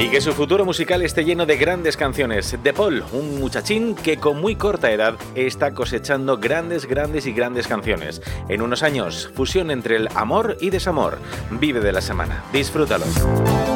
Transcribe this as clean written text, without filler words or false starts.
Y que su futuro musical esté lleno de grandes canciones. De Paul, un muchachín que con muy corta edad está cosechando grandes canciones. En unos años, fusión entre el amor y desamor. Vive de la semana. Disfrútalo.